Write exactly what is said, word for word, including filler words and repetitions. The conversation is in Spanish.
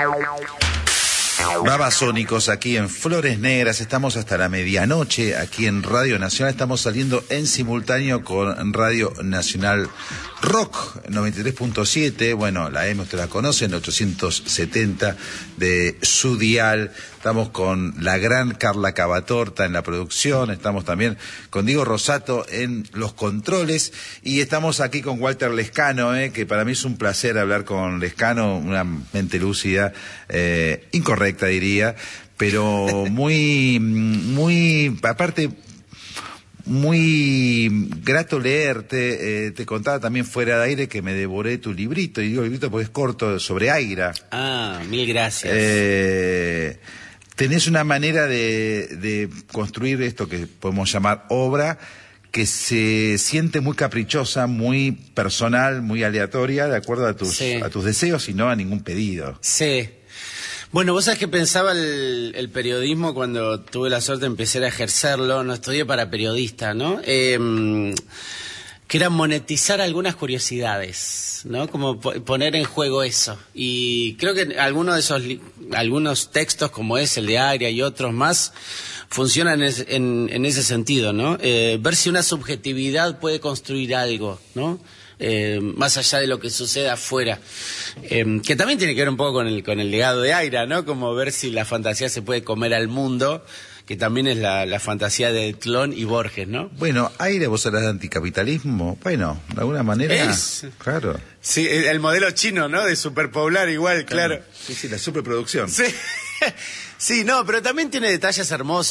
Babasónicos aquí en Flores Negras, estamos hasta la medianoche aquí en Radio Nacional, estamos saliendo en simultáneo con Radio Nacional Rock noventa y tres punto siete, bueno, la M usted la conoce, en ochocientos setenta de su dial. Estamos con la gran Carla Cavatorta en la producción, estamos también con Diego Rosato en los controles y estamos aquí con Walter Lescano, eh, que para mí es un placer hablar con Lescano, una mente lúcida, eh, incorrecta diría, pero muy, muy, aparte, muy grato leerte. Eh, te contaba también fuera de aire que me devoré tu librito, y digo librito porque es corto, sobre Aira. Ah, mil gracias. Eh, tenés una manera de, de construir esto que podemos llamar obra, que se siente muy caprichosa, muy personal, muy aleatoria, de acuerdo a tus, sí. a tus deseos y no a ningún pedido. Sí. Bueno, vos sabés que pensaba el, el periodismo cuando tuve la suerte de empezar a ejercerlo, no estudié para periodista, ¿no? Eh, que era monetizar algunas curiosidades, ¿no? Como poner en juego eso. Y creo que algunos de esos, algunos textos como es el de Aira y otros más, funcionan en, en, en ese sentido, ¿no? Eh, ver si una subjetividad puede construir algo, ¿no? Eh, más allá de lo que sucede afuera, eh, que también tiene que ver un poco con el, con el legado de Aira, ¿no? Como ver si la fantasía se puede comer al mundo, que también es la, la fantasía de Tlón y Borges, ¿no? Bueno, Aira, vos hablas de anticapitalismo, bueno, de alguna manera, es, claro. Sí, el modelo chino, ¿no? De superpoblar igual, claro. Sí, sí, la superproducción. Sí, sí, no, pero también tiene detalles hermosos.